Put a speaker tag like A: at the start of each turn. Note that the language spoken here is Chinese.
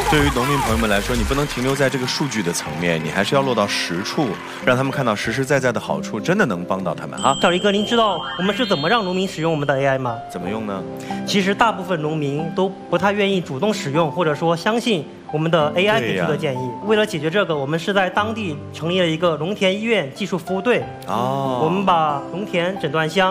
A: 对于农民朋友们来说，你不能停留在这个数据的层面，你还是要落到实处，让他们看到实实在在的好处，真的能帮到他们哈。
B: 小黎哥，您知道我们是怎么让农民使用我们的 AI 吗？
A: 怎么用呢？
B: 其实大部分农民都不太愿意主动使用，或者说相信我们的 AI 给出的建议。为了解决这个，我们是在当地成立了一个农田医院技术服务队。
A: 哦，
B: 我们把农田诊断箱